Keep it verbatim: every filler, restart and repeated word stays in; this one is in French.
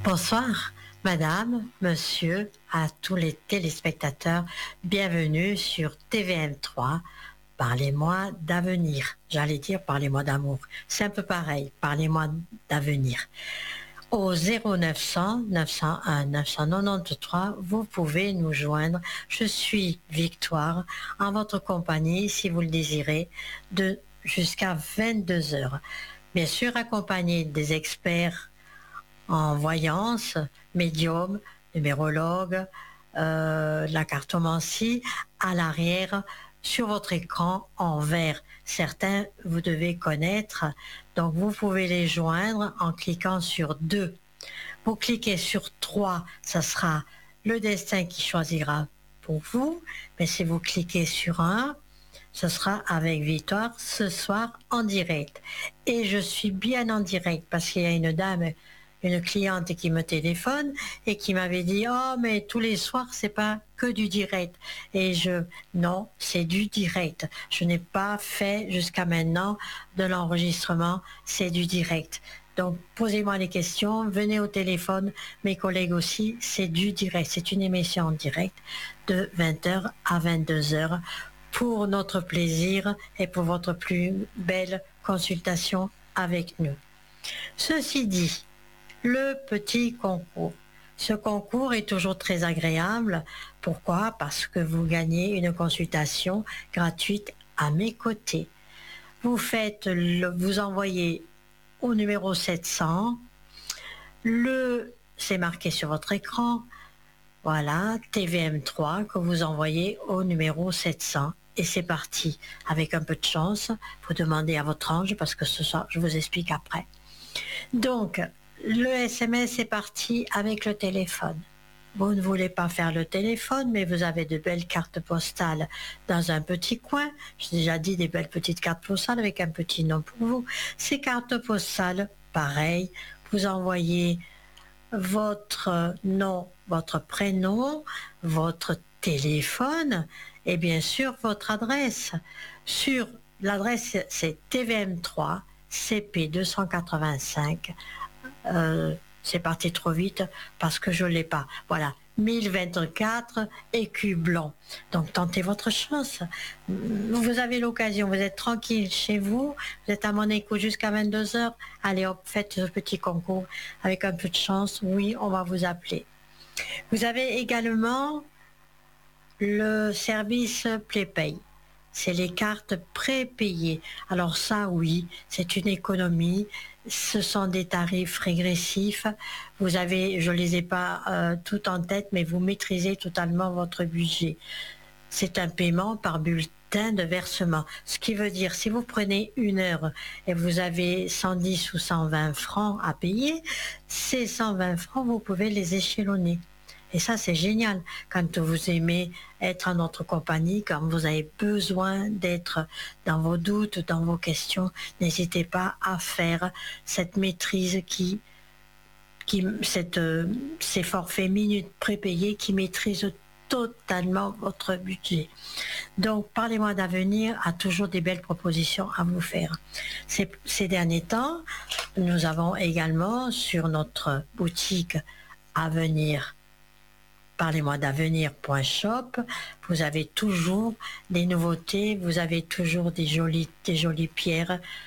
Bonsoir, madame, monsieur, à tous les téléspectateurs. Bienvenue sur T V M trois. Parlez-moi d'avenir. J'allais dire parlez-moi d'amour. C'est un peu pareil, parlez-moi d'avenir. Au zéro neuf cents, neuf cent un, neuf cent quatre-vingt-treize, vous pouvez nous joindre. Je suis Victoire, en votre compagnie, si vous le désirez, de jusqu'à vingt-deux heures. Bien sûr, accompagné des experts en voyance, médium, numérologue, euh, la cartomancie, à l'arrière, sur votre écran en vert. Certains, vous devez connaître, donc vous pouvez les joindre en cliquant sur deux. Vous cliquez sur trois, ça sera le destin qui choisira pour vous, mais si vous cliquez sur un, ce sera avec Victoire ce soir en direct. Et je suis bien en direct parce qu'il y a une dame, une cliente qui me téléphone et qui m'avait dit « Oh, mais tous les soirs, c'est pas que du direct. » Et je, non, c'est du direct. Je n'ai pas fait jusqu'à maintenant de l'enregistrement, c'est du direct. Donc, posez-moi les questions, venez au téléphone, mes collègues aussi, c'est du direct. C'est une émission en direct de vingt heures à vingt-deux heures pour notre plaisir et pour votre plus belle consultation avec nous. Ceci dit, le petit concours. Ce concours est toujours très agréable. Pourquoi? Parce que vous gagnez une consultation gratuite à mes côtés. Vous faites, le, vous envoyez au numéro sept cents, le, c'est marqué sur votre écran, voilà, T V M trois que vous envoyez au numéro sept cents. Et c'est parti. Avec un peu de chance, vous demandez à votre ange parce que ce soir, je vous explique après. Donc, le S M S est parti avec le téléphone. Vous ne voulez pas faire le téléphone, mais vous avez de belles cartes postales dans un petit coin. J'ai déjà dit des belles petites cartes postales avec un petit nom pour vous. Ces cartes postales, pareil, vous envoyez votre nom, votre prénom, votre téléphone et bien sûr votre adresse. Sur l'adresse, c'est T V M trois, C P deux cent quatre-vingt-cinq. Euh, c'est parti trop vite parce que je ne l'ai pas. Voilà, mille vingt-quatre, écu blanc. Donc tentez votre chance. Vous avez l'occasion, vous êtes tranquille chez vous, vous êtes à mon écoute jusqu'à vingt-deux heures. Allez hop, faites ce petit concours. Avec un peu de chance, oui, on va vous appeler. Vous avez également le service PlayPay. C'est les cartes prépayées. Alors ça, oui, c'est une économie. Ce sont des tarifs régressifs. Vous avez, je ne les ai pas euh, tout en tête, mais vous maîtrisez totalement votre budget. C'est un paiement par bulletin de versement. Ce qui veut dire, si vous prenez une heure et vous avez cent dix ou cent vingt francs à payer, ces cent vingt francs, vous pouvez les échelonner. Et ça, c'est génial. Quand vous aimez être en notre compagnie, quand vous avez besoin d'être dans vos doutes, dans vos questions, n'hésitez pas à faire cette maîtrise qui, qui cette, euh, ces forfaits minutes prépayés qui maîtrisent totalement votre budget. Donc, Parlez-moi d'avenir a toujours des belles propositions à vous faire. Ces, ces derniers temps, nous avons également sur notre boutique Avenir, Parlez-moi d'avenir point shop, vous avez toujours des nouveautés, vous avez toujours des jolies, des jolies pierres